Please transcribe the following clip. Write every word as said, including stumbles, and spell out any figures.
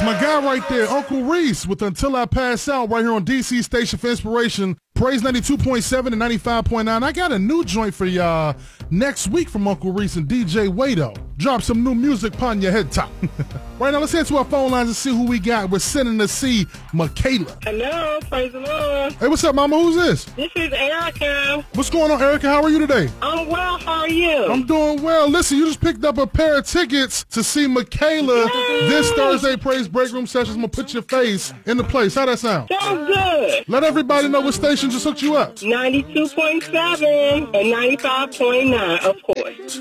my guy right there, Uncle Reese, with Until I Pass Out, right here on D C Station for Inspiration. Praise ninety-two point seven and ninety-five point nine. I got a new joint for y'all next week from Uncle Reese and D J Wado. Drop some new music upon your head top. Right now, let's head to our phone lines and see who we got. We're sending to see Michaela. Hello, praise the Lord. Hey, what's up, mama? Who's this? This is Erica. What's going on, Erica? How are you today? I'm well, how are you? I'm doing well. Listen, you just picked up a pair of tickets to see Michaela Yay! this Thursday, Praise Break Room Sessions. I'm going to put your face in the place. How that sound? Sounds good. Let everybody know what station just hooked you up. ninety-two point seven and ninety-five point nine, of course.